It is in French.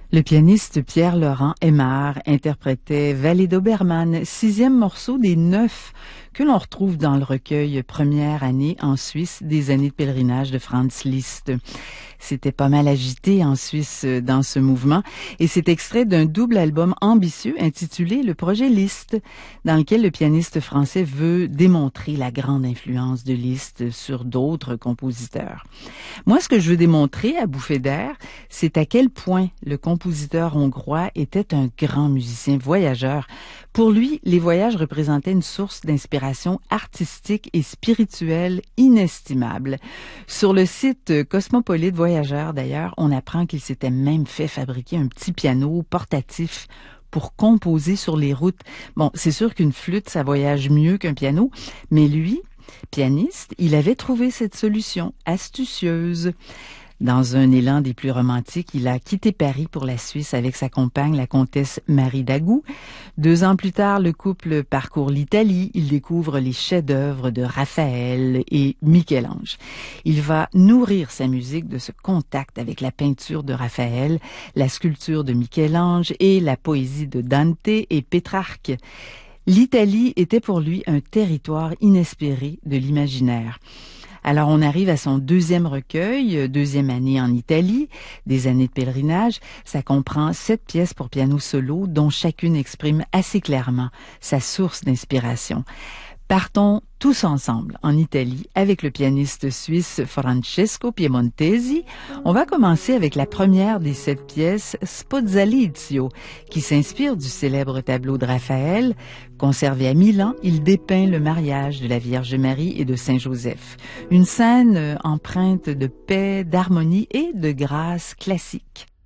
Le pianiste Pierre Laurent Aimard interprétait Vallée d'Obermann, 6e morceau des 9 que l'on retrouve dans le recueil Première année en Suisse des années de pèlerinage de Franz Liszt. C'était pas mal agité en Suisse dans ce mouvement et c'est extrait d'un double album ambitieux intitulé Le Projet Liszt, dans lequel le pianiste français veut démontrer la grande influence de Liszt sur d'autres compositeurs. Moi, ce que je veux démontrer à bouffée d'air, c'est à quel point le compositeur hongrois était un grand musicien voyageur. Pour lui, les voyages représentaient une source d'inspiration artistique et spirituelle inestimable. Sur le site Cosmopolite Voyageurs, d'ailleurs, on apprend qu'il s'était même fait fabriquer un petit piano portatif pour composer sur les routes. Bon, c'est sûr qu'une flûte, ça voyage mieux qu'un piano, mais lui, pianiste, il avait trouvé cette solution astucieuse. Dans un élan des plus romantiques, il a quitté Paris pour la Suisse avec sa compagne, la comtesse Marie Dagou. 2 ans plus tard, le couple parcourt l'Italie. Il découvre les chefs-d'œuvre de Raphaël et Michel-Ange. Il va nourrir sa musique de ce contact avec la peinture de Raphaël, la sculpture de Michel-Ange et la poésie de Dante et Pétrarque. L'Italie était pour lui un territoire inespéré de l'imaginaire. Alors, on arrive à son 2e recueil, 2e année en Italie, des années de pèlerinage. Ça comprend 7 pièces pour piano solo, dont chacune exprime assez clairement sa source d'inspiration. Partons tous ensemble en Italie avec le pianiste suisse Francesco Piemontesi. On va commencer avec la première des 7 pièces, Sposalizio, qui s'inspire du célèbre tableau de Raphaël. Conservé à Milan, il dépeint le mariage de la Vierge Marie et de Saint Joseph. Une scène empreinte de paix, d'harmonie et de grâce classique.